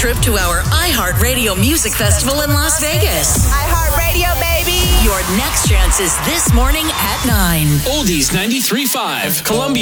trip to our iHeartRadio Music Festival in Las Vegas. iHeartRadio, baby. Your next chance is this morning at 9. Oldies 93.5, Columbia.